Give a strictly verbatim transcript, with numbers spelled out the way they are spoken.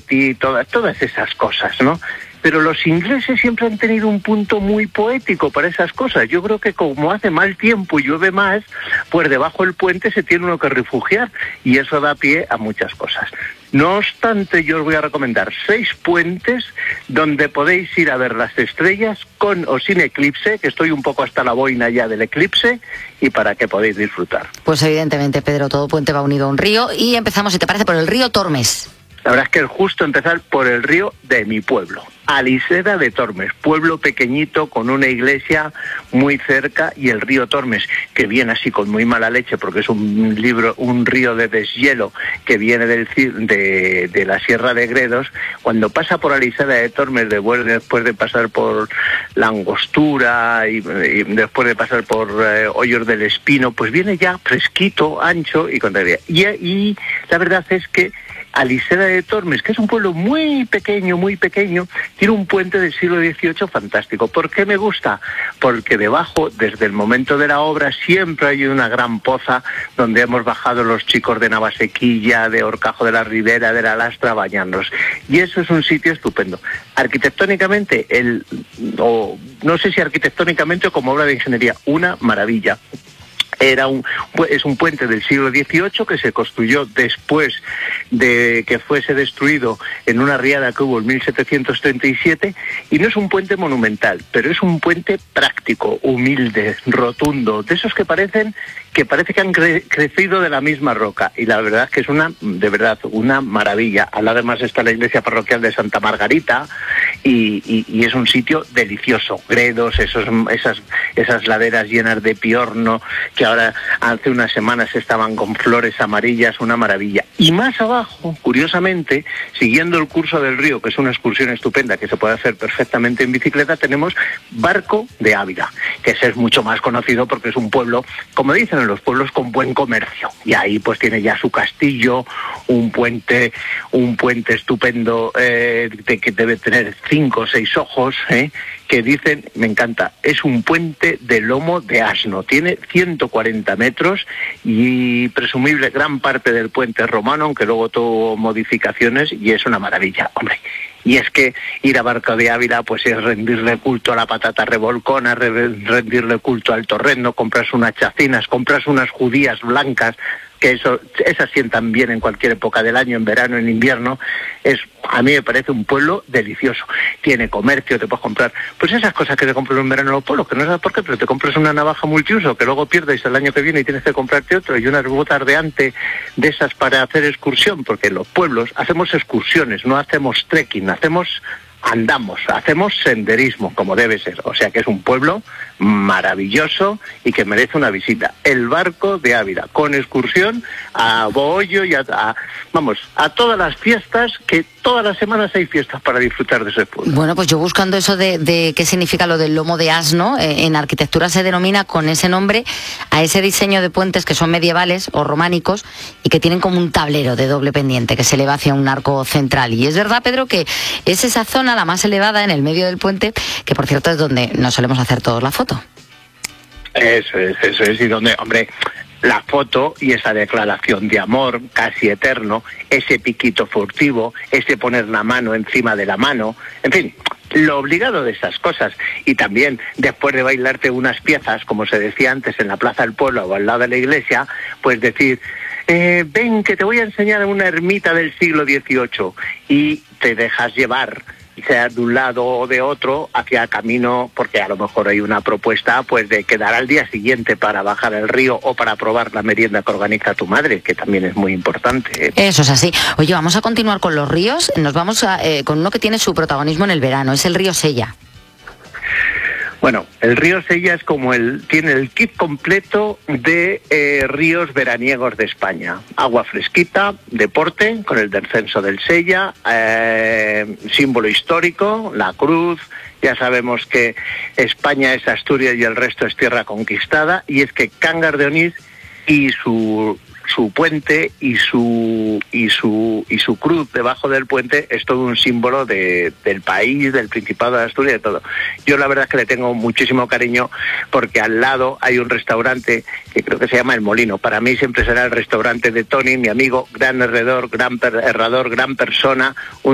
Haití, todas, todas esas cosas, ¿no? Pero los ingleses siempre han tenido un punto muy poético para esas cosas. Yo creo que como hace mal tiempo y llueve más, pues debajo del puente se tiene uno que refugiar y eso da pie a muchas cosas. No obstante, yo os voy a recomendar seis puentes donde podéis ir a ver las estrellas con o sin eclipse, que estoy un poco hasta la boina ya del eclipse, y para que podáis disfrutar. Pues evidentemente, Pedro, todo puente va unido a un río y empezamos, si te parece, por el río Tormes. La verdad es que es justo empezar por el río de mi pueblo, Aliseda de Tormes, pueblo pequeñito con una iglesia muy cerca, y el río Tormes, que viene así con muy mala leche porque es un libro, un río de deshielo que viene del, de, de la Sierra de Gredos. Cuando pasa por Aliseda de Tormes, después de pasar por la Angostura y, y después de pasar por eh, Hoyos del Espino, pues viene ya fresquito, ancho y con y, y la verdad es que Aliseda de Tormes, que es un pueblo muy pequeño, muy pequeño, tiene un puente del siglo dieciocho fantástico. ¿Por qué me gusta? Porque debajo, desde el momento de la obra, siempre hay una gran poza donde hemos bajado los chicos de Navasequilla, de Horcajo de la Ribera, de la Lastra, a bañarnos. Y eso es un sitio estupendo. Arquitectónicamente, el, o no sé si arquitectónicamente o como obra de ingeniería, una maravilla. Era un, es un puente del siglo dieciocho que se construyó después de que fuese destruido en una riada que hubo en mil setecientos treinta y siete, y no es un puente monumental, pero es un puente práctico, humilde, rotundo, de esos que parecen que parece que han cre crecido de la misma roca, y la verdad es que es una, de verdad, una maravilla. Al lado además está la iglesia parroquial de Santa Margarita, y, y, y es un sitio delicioso. Gredos, esos, esas, esas laderas llenas de piorno, que ahora hace unas semanas estaban con flores amarillas, una maravilla. Y más abajo, curiosamente, siguiendo el curso del río, que es una excursión estupenda que se puede hacer perfectamente en bicicleta, tenemos Barco de Ávila, que ese es mucho más conocido porque es un pueblo, como dicen en los pueblos, con buen comercio. Y ahí pues tiene ya su castillo, un puente, un puente estupendo eh, de, que debe tener cinco o seis ojos, ¿eh? que dicen, me encanta, es un puente de lomo de asno, tiene ciento cuarenta metros y presumible gran parte del puente es romano, aunque luego tuvo modificaciones, y es una maravilla, hombre. Y es que ir a Barco de Ávila pues es rendirle culto a la patata revolcona, rendirle culto al torrendo, compras unas chacinas, compras unas judías blancas, que eso, esas sientan bien en cualquier época del año, en verano, en invierno. Es, a mí me parece un pueblo delicioso. Tiene comercio, te puedes comprar, pues esas cosas que te compras en verano en los pueblos, que no sabes por qué, pero te compras una navaja multiuso que luego pierdes el año que viene y tienes que comprarte otro, y unas botas de ante de esas para hacer excursión, porque en los pueblos hacemos excursiones, no hacemos trekking, hacemos... andamos, hacemos senderismo, como debe ser. O sea que es un pueblo maravilloso y que merece una visita. El Barco de Ávila, con excursión a Bohollo y a, a, vamos, a todas las fiestas, que todas las semanas hay fiestas para disfrutar de ese pueblo. Bueno, pues yo buscando eso de, de qué significa lo del lomo de asno, eh, en arquitectura se denomina con ese nombre a ese diseño de puentes que son medievales o románicos y que tienen como un tablero de doble pendiente que se eleva hacia un arco central. Y es verdad, Pedro, que es esa zona la más elevada en el medio del puente, que por cierto es donde nos solemos hacer todos la foto. Eso es, eso es, y donde, hombre, la foto y esa declaración de amor casi eterno, ese piquito furtivo, ese poner la mano encima de la mano, en fin, lo obligado de esas cosas. Y también, después de bailarte unas piezas, como se decía antes, en la plaza del pueblo o al lado de la iglesia, pues decir... Eh, ven que te voy a enseñar una ermita del siglo dieciocho, y te dejas llevar, sea de un lado o de otro, hacia camino, porque a lo mejor hay una propuesta pues de quedar al día siguiente para bajar el río o para probar la merienda que organiza tu madre, que también es muy importante. Eso es así. Oye, vamos a continuar con los ríos. Nos vamos a, eh, con uno que tiene su protagonismo en el verano, es el río Sella. Bueno, el río Sella es como el, tiene el kit completo de eh, ríos veraniegos de España. Agua fresquita, deporte, con el descenso del Sella, eh, símbolo histórico, la cruz. Ya sabemos que España es Asturias y el resto es tierra conquistada, y es que Cangas de Onís y su... su puente y su y su y su cruz debajo del puente es todo un símbolo de, del país, del Principado de Asturias, de todo. Yo la verdad es que le tengo muchísimo cariño, porque al lado hay un restaurante que creo que se llama El Molino. Para mí siempre será el restaurante de Tony, mi amigo, gran herrador, gran per, herrador, gran persona, un